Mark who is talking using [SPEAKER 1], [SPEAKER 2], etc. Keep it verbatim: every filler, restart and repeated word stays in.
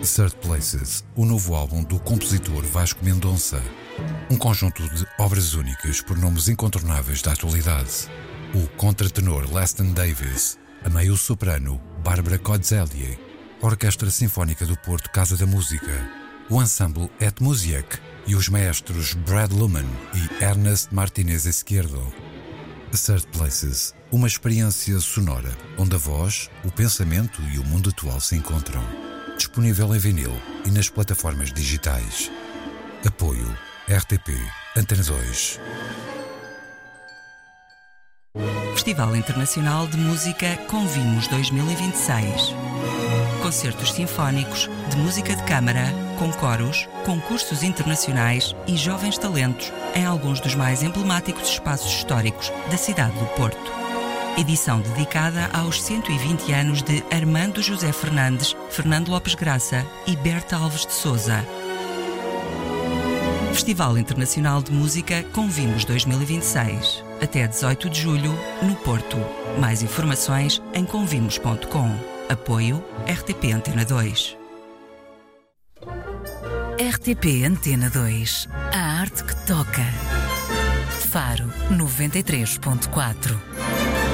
[SPEAKER 1] Third Places, o novo álbum do compositor Vasco Mendonça. Um conjunto de obras únicas por nomes incontornáveis da atualidade. O contratenor Leston Davis, a meio-soprano Bárbara Kozelje, a Orquestra Sinfónica do Porto Casa da Música, o ensemble Et Music e os maestros Brad Luman e Ernest Martínez Izquierdo. Third Places, uma experiência sonora onde a voz, o pensamento e o mundo atual se encontram. Disponível em vinil e nas plataformas digitais. Apoio R T P Antena dois.
[SPEAKER 2] Festival Internacional de Música Convimos dois mil e vinte e seis. Concertos sinfónicos, de música de câmara, com coros, concursos internacionais e jovens talentos em alguns dos mais emblemáticos espaços históricos da cidade do Porto. Edição dedicada aos cento e vinte anos de Armando José Fernandes, Fernando Lopes Graça e Berta Alves de Souza. Festival Internacional de Música Convimos dois mil e vinte e seis. Até dezoito de julho, no Porto. Mais informações em convimos ponto com. Apoio R T P Antena dois.
[SPEAKER 3] R T P Antena dois. A arte que toca. Faro noventa e três ponto quatro.